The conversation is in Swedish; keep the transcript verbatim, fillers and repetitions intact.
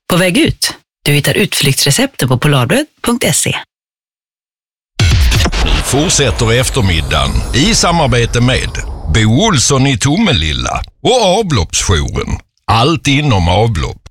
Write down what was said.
På väg ut. Du hittar utflyktsrecepten på polarbröd punkt se. Fortsätter eftermiddagen i samarbete med Bo Olsson i Tomelilla och avloppsjouren. Allt inom avlopp.